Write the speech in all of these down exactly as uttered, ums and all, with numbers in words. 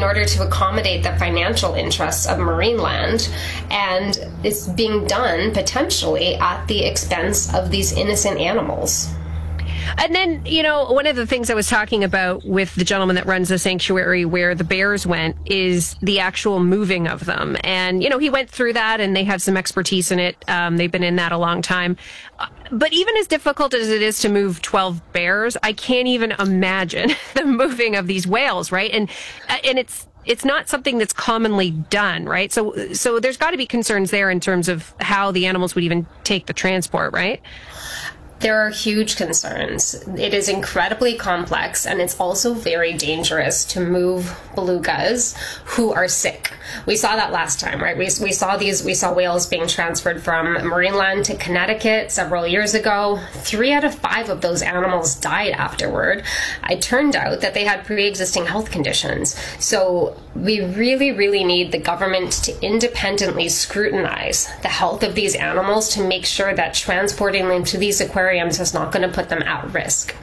in order to accommodate the financial interests of Marineland, and it's being done potentially at the expense of these innocent animals. And then, you know, one of the things I was talking about with the gentleman that runs the sanctuary where the bears went is the actual moving of them. And, you know, he went through that and they have some expertise in it. Um, they've been in that a long time. But even as difficult as it is to move twelve bears, I can't even imagine the moving of these whales, right? And and it's it's not something that's commonly done, right? So so there's got to be concerns there in terms of how the animals would even take the transport, right? There are huge concerns. It is incredibly complex, and it's also very dangerous to move belugas who are sick. We saw that last time, right? We, we saw these, we saw whales being transferred from Marineland to Connecticut several years ago. Three out of five of those animals died afterward. It turned out that they had pre-existing health conditions. So we really, really need the government to independently scrutinize the health of these animals to make sure that transporting them to these aquariums is not going to put them at risk.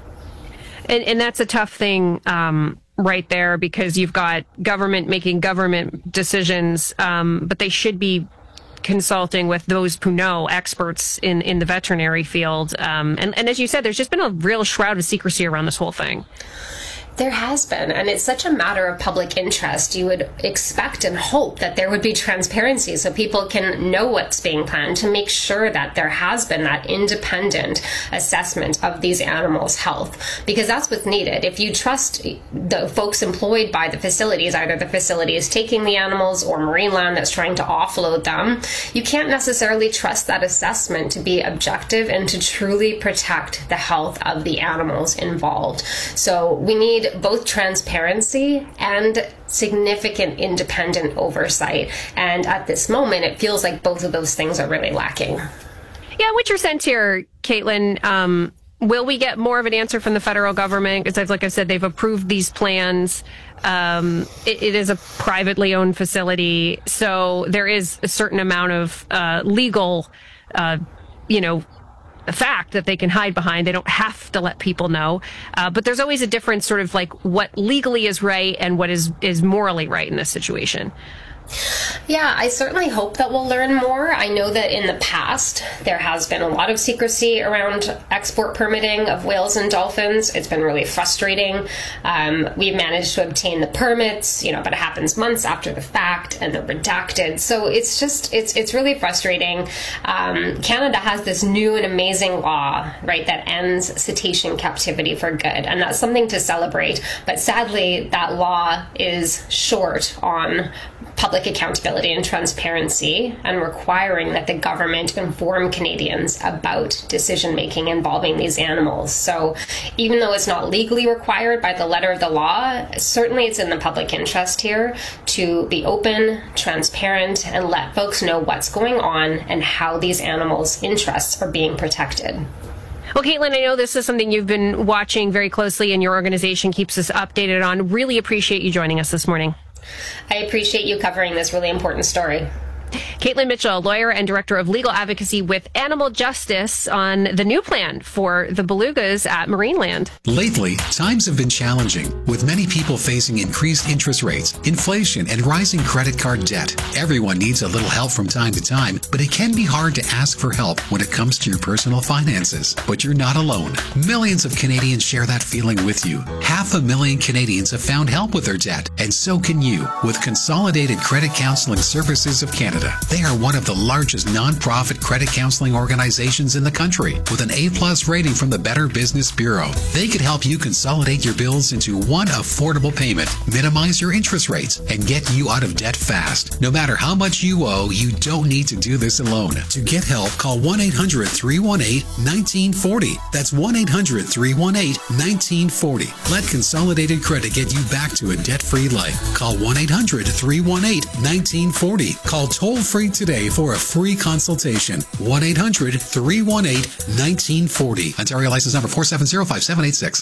And, and that's a tough thing um, right there, because you've got government making government decisions, um, but they should be consulting with those who know, experts in, in the veterinary field. Um, and, and as you said, there's just been a real shroud of secrecy around this whole thing. There has been, and it's such a matter of public interest. You would expect and hope that there would be transparency so people can know what's being planned, to make sure that there has been that independent assessment of these animals' health, because that's what's needed. If you trust the folks employed by the facilities, either the facilities taking the animals or Marineland that's trying to offload them, you can't necessarily trust that assessment to be objective and to truly protect the health of the animals involved. So we need both transparency and significant independent oversight. And at this moment, it feels like both of those things are really lacking. Yeah, what's your sense here, Caitlin? Um, will we get more of an answer from the federal government? Because, like I said, they've approved these plans. Um, it, it is a privately owned facility, so there is a certain amount of uh, legal, uh, you know, a fact that they can hide behind. They don't have to let people know. Uh, but there's always a difference, sort of like what legally is right and what is, is morally right in this situation. Yeah, I certainly hope that we'll learn more. I know that in the past, there has been a lot of secrecy around export permitting of whales and dolphins. It's been really frustrating. Um, we've managed to obtain the permits, you know, but it happens months after the fact and they're redacted. So it's just, it's it's really frustrating. Um, Canada has this new and amazing law, right, that ends cetacean captivity for good. And that's something to celebrate. But sadly, that law is short on public accountability and transparency, and requiring that the government inform Canadians about decision-making involving these animals. So even though it's not legally required by the letter of the law, certainly it's in the public interest here to be open, transparent, and let folks know what's going on and how these animals' interests are being protected. Well, Caitlin, I know this is something you've been watching very closely and your organization keeps us updated on. Really appreciate you joining us this morning. I appreciate you covering this really important story. Caitlin Mitchell, lawyer and director of legal advocacy with Animal Justice, on the new plan for the belugas at Marineland. Lately, times have been challenging, with many people facing increased interest rates, inflation, and rising credit card debt. Everyone needs a little help from time to time, but it can be hard to ask for help when it comes to your personal finances. But you're not alone. Millions of Canadians share that feeling with you. Half a million Canadians have found help with their debt, and so can you with Consolidated Credit Counseling Services of Canada. They are one of the largest non-profit credit counseling organizations in the country, with an A-plus rating from the Better Business Bureau. They could help you consolidate your bills into one affordable payment, minimize your interest rates, and get you out of debt fast. No matter how much you owe, you don't need to do this alone. To get help, call one eight hundred, three one eight, one nine four zero. That's one eight hundred, three one eight, one nine four zero. Let Consolidated Credit get you back to a debt-free life. Call one eight hundred, three one eight, one nine four zero. Call toll free today for a free consultation. one eight hundred, three one eight, one nine four zero. Ontario license number four seven zero, five seven eight six.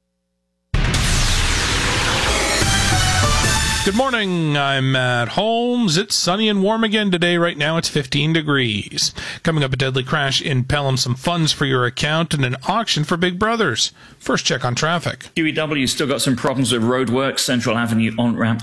Good morning, I'm Matt Holmes. It's sunny and warm again today. Right now it's fifteen degrees. Coming up, a deadly crash in Pelham, some funds for your account, and an auction for Big Brothers. First check on traffic. Q E W still got some problems with roadworks. Central Avenue on-ramp